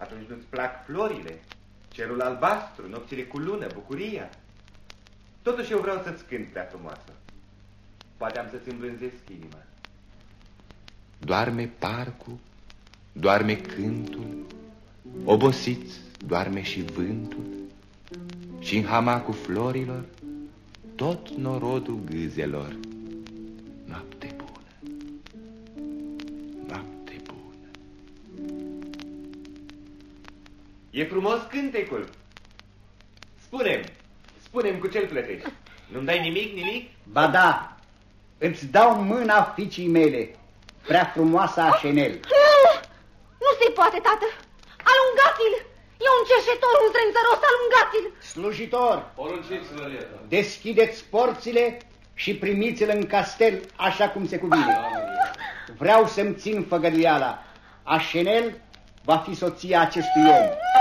Atunci nu-ți plac florile, cerul albastru, nopțile cu lună, bucuria. Totuși eu vreau să-ți cânt, prea frumoasă. Poate am să-ți îmblânzesc inima. Doarme parcul, doarme cântul, obosiți doarme și vântul, și în hamacul florilor tot norodul gâzelor. Noapte bună, noapte bună. E frumos cântecul. Spune-mi cu ce-l plătești. Nu-mi dai nimic? Ba da, îți dau mâna fiicii mele, prea frumoasa Chanel. Nu se poate, tată. Alungați-l! E un cerșetor, un trânzăros, alungați-l! Slujitor, porunciți-l, deschideți porțile și primiți-l în castel așa cum se cuvine. Vreau să-mi țin făgăduiala. Chanel va fi soția acestui om.